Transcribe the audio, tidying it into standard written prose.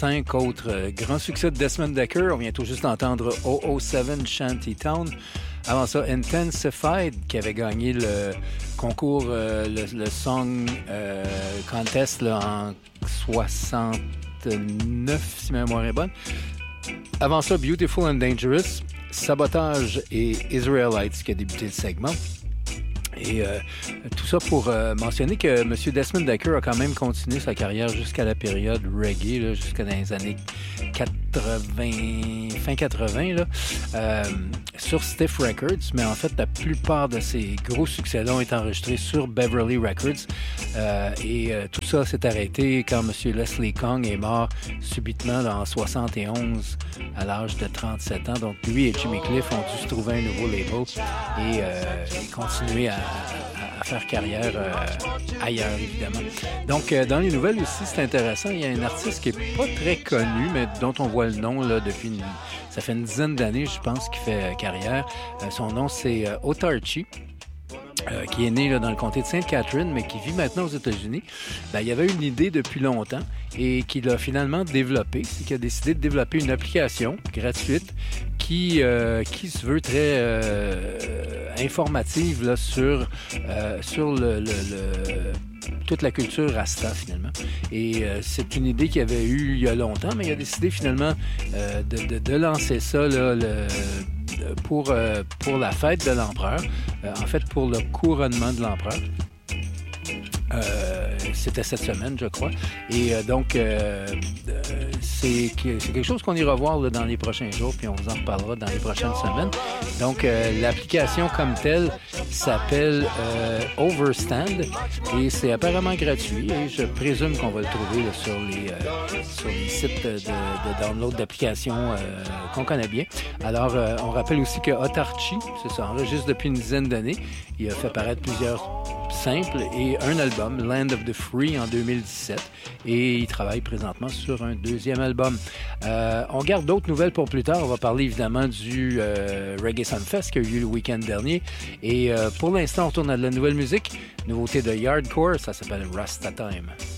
5 autres grands succès de Desmond Decker. On vient tout juste d'entendre 007 Shantytown. Avant ça, Intensified, qui avait gagné le concours, le Song Contest là, en 69, si ma mémoire est bonne. Avant ça, Beautiful and Dangerous, Sabotage et Israelites, qui a débuté le segment. Et tout ça pour mentionner que M. Desmond Decker a quand même continué sa carrière jusqu'à la période reggae, là, jusqu'à dans les années 80, fin 80, là, sur Stiff Records. Mais en fait, la plupart de ses gros succès-là ont été enregistrés sur Beverly Records. Tout ça s'est arrêté quand M. Leslie Kong est mort subitement là, en 71 à l'âge de 37 ans. Donc lui et Jimmy Cliff ont dû se trouver un nouveau label et continuer à faire carrière ailleurs, évidemment. Donc, dans les nouvelles aussi, c'est intéressant. Il y a un artiste qui n'est pas très connu, mais dont on voit le nom là, depuis ça fait une dizaine d'années, je pense, qu'il fait carrière. Son nom, c'est Otarchi. Qui est né là, dans le comté de Sainte-Catherine, mais qui vit maintenant aux États-Unis. Il y avait une idée depuis longtemps et qu'il a finalement développée. C'est qu'il a décidé de développer une application gratuite qui se veut très informative là, sur toute la culture Rasta, finalement. Et c'est une idée qu'il avait eue il y a longtemps, mais il a décidé finalement de lancer ça là, pour la fête de l'empereur, en fait pour le couronnement de l'empereur. C'était cette semaine, je crois. Et donc, c'est quelque chose qu'on ira voir là, dans les prochains jours, puis on vous en reparlera dans les prochaines semaines. Donc, l'application comme telle s'appelle Overstand et c'est apparemment gratuit. Et je présume qu'on va le trouver là, sur les sites de download d'applications qu'on connaît bien. Alors, on rappelle aussi que Otarchi, c'est ça, enregistre depuis une dizaine d'années. Il a fait paraître plusieurs simples et un album, Land of the Free, en 2017. Et il travaille présentement sur un deuxième album. On garde d'autres nouvelles pour plus tard. On va parler évidemment du Reggae Sunfest qui a eu lieu le week-end dernier. Et pour l'instant, on tourne à de la nouvelle musique. Nouveauté de Yardcore, ça s'appelle Rasta Time.